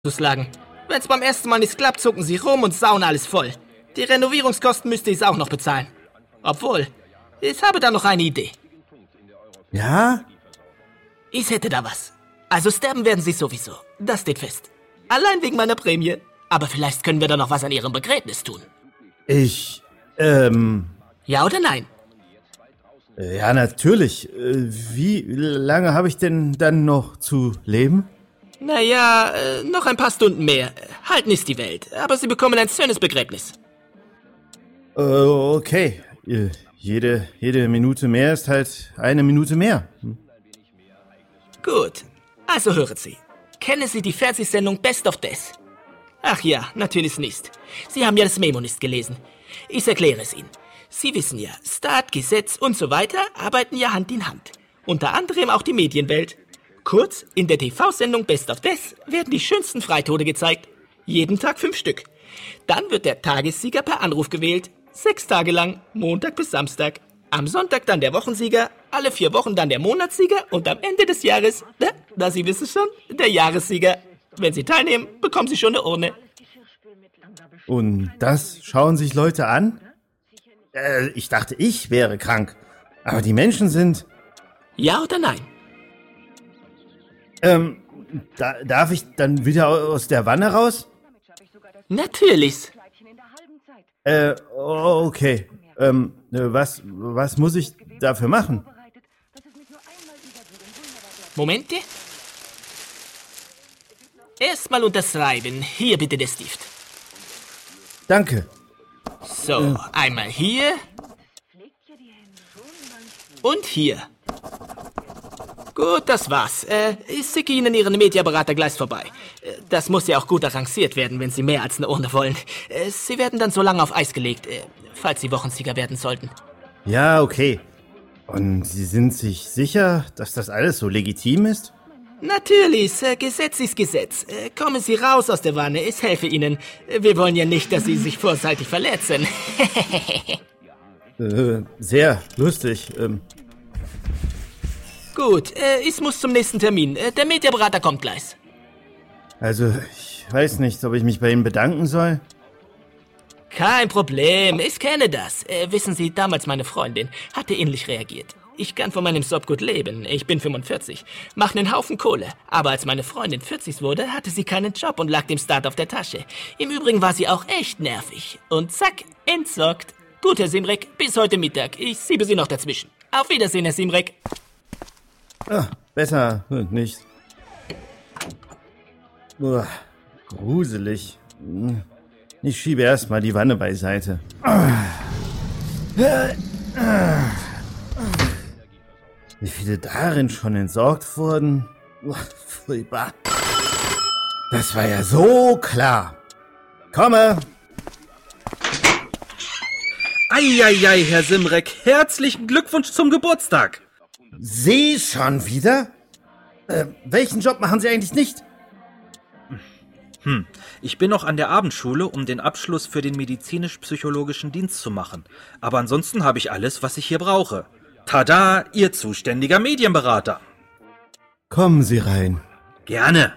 Lagen. Wenn's beim ersten Mal nicht klappt, zucken sie rum und sauen alles voll. Die Renovierungskosten müsste ich auch noch bezahlen. Obwohl, ich habe da noch eine Idee. Ja? Ich hätte da was. Also sterben werden sie sowieso. Das steht fest. Allein wegen meiner Prämie. Aber vielleicht können wir da noch was an ihrem Begräbnis tun. Ja oder nein? Ja, natürlich. Wie lange habe ich denn dann noch zu leben? Naja, noch ein paar Stunden mehr. Halten ist die Welt, aber Sie bekommen ein schönes Begräbnis. Okay. Jede Minute mehr ist halt eine Minute mehr. Gut, also hören Sie. Kennen Sie die Fernsehsendung Best of Death? Ach ja, natürlich nicht. Sie haben ja das Memo nicht gelesen. Ich erkläre es Ihnen. Sie wissen ja, Staat, Gesetz und so weiter arbeiten ja Hand in Hand. Unter anderem auch die Medienwelt. Kurz, in der TV-Sendung Best of Death werden die schönsten Freitode gezeigt. Jeden Tag 5 Stück. Dann wird der Tagessieger per Anruf gewählt. 6 Tage lang, Montag bis Samstag. Am Sonntag dann der Wochensieger, alle 4 Wochen dann der Monatssieger und am Ende des Jahres, da Sie wissen schon, der Jahressieger. Wenn Sie teilnehmen, bekommen Sie schon eine Urne. Und das schauen sich Leute an? Ich dachte, ich wäre krank. Aber die Menschen sind... Ja oder nein? Darf ich dann wieder aus der Wanne raus? Natürlich. Okay. Was muss ich dafür machen? Momente. Erstmal unterschreiben. Hier bitte der Stift. Danke. So, einmal hier. Und hier. Gut, das war's. Ich schicke Ihnen Ihren Mediaberater gleich vorbei. Das muss ja auch gut arrangiert werden, wenn Sie mehr als eine Urne wollen. Sie werden dann so lange auf Eis gelegt, falls Sie Wochensieger werden sollten. Ja, okay. Und Sie sind sich sicher, dass das alles so legitim ist? Natürlich, Gesetz ist Gesetz. Kommen Sie raus aus der Wanne, ich helfe Ihnen. Wir wollen ja nicht, dass Sie sich vorzeitig verletzen. Sehr lustig. Gut, ich muss zum nächsten Termin. Der Mediaberater kommt gleich. Also, ich weiß nicht, ob ich mich bei Ihnen bedanken soll. Kein Problem, ich kenne das. Wissen Sie, damals meine Freundin hatte ähnlich reagiert. Ich kann von meinem Job gut leben. Ich bin 45, mache einen Haufen Kohle. Aber als meine Freundin 40 wurde, hatte sie keinen Job und lag dem Staat auf der Tasche. Im Übrigen war sie auch echt nervig. Und zack, entsorgt. Gut, Herr Simrek, bis heute Mittag. Ich schiebe Sie noch dazwischen. Auf Wiedersehen, Herr Simrek. Besser nicht. Gruselig. Ich schiebe erstmal die Wanne beiseite. Wie viele darin schon entsorgt wurden? Furchtbar. Das war ja so klar. Komme! Eieiei, Herr Simrek, herzlichen Glückwunsch zum Geburtstag. Sie schon wieder? Welchen Job machen Sie eigentlich nicht? Ich bin noch an der Abendschule, um den Abschluss für den medizinisch-psychologischen Dienst zu machen. Aber ansonsten habe ich alles, was ich hier brauche. Tada, Ihr zuständiger Medienberater. Kommen Sie rein. Gerne.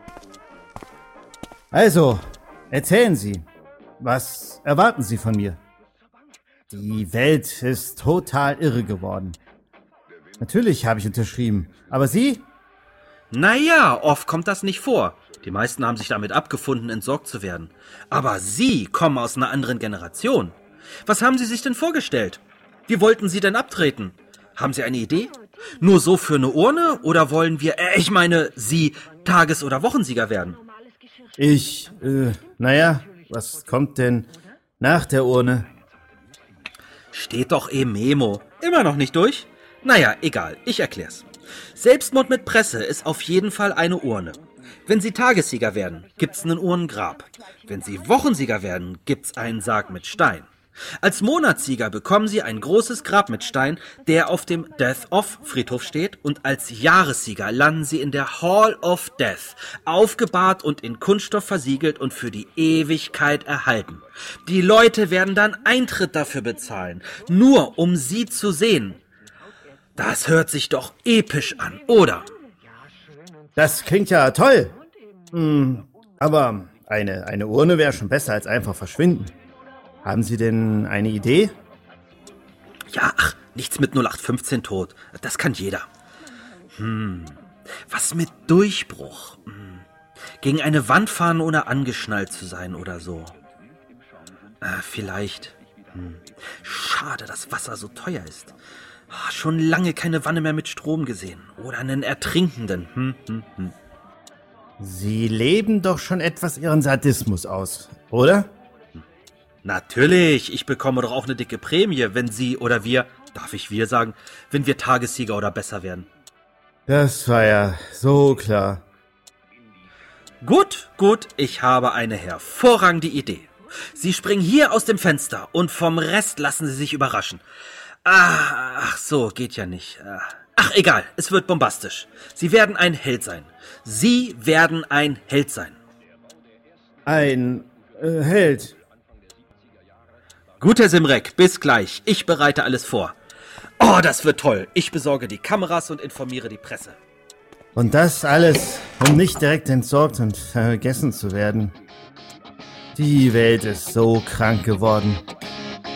Also, erzählen Sie. Was erwarten Sie von mir? Die Welt ist total irre geworden. Natürlich habe ich unterschrieben. Aber Sie? Naja, oft kommt das nicht vor. Die meisten haben sich damit abgefunden, entsorgt zu werden. Aber Sie kommen aus einer anderen Generation. Was haben Sie sich denn vorgestellt? Wie wollten Sie denn abtreten? Haben Sie eine Idee? Nur so für eine Urne? Oder wollen wir, Sie Tages- oder Wochensieger werden? Was kommt denn nach der Urne? Steht doch im Memo. Immer noch nicht durch? Naja, egal, ich erklär's. Selbstmord mit Presse ist auf jeden Fall eine Urne. Wenn Sie Tagessieger werden, gibt's einen Urnengrab. Wenn Sie Wochensieger werden, gibt's einen Sarg mit Stein. Als Monatssieger bekommen Sie ein großes Grab mit Stein, der auf dem Death-of-Friedhof steht, und als Jahressieger landen Sie in der Hall of Death, aufgebahrt und in Kunststoff versiegelt und für die Ewigkeit erhalten. Die Leute werden dann Eintritt dafür bezahlen, nur um Sie zu sehen. Das hört sich doch episch an, oder? Das klingt ja toll. Aber eine Urne wäre schon besser als einfach verschwinden. Haben Sie denn eine Idee? Ja, ach, nichts mit 0815 tot. Das kann jeder. Was mit Durchbruch? Gegen eine Wand fahren, ohne angeschnallt zu sein oder so. Vielleicht. Schade, dass Wasser so teuer ist. Schon lange keine Wanne mehr mit Strom gesehen. Oder einen Ertrinkenden. Sie leben doch schon etwas Ihren Sadismus aus, oder? Natürlich, ich bekomme doch auch eine dicke Prämie, wenn Sie oder wir, darf ich wir sagen, wenn wir Tagessieger oder besser werden. Das war ja so klar. Gut, ich habe eine hervorragende Idee. Sie springen hier aus dem Fenster und vom Rest lassen Sie sich überraschen. Ach so, geht ja nicht. Ach, egal, es wird bombastisch. Sie werden ein Held sein. Sie werden ein Held sein. Ein Held. Gut, Herr Simrek, bis gleich. Ich bereite alles vor. Oh, das wird toll. Ich besorge die Kameras und informiere die Presse. Und das alles, um nicht direkt entsorgt und vergessen zu werden. Die Welt ist so krank geworden.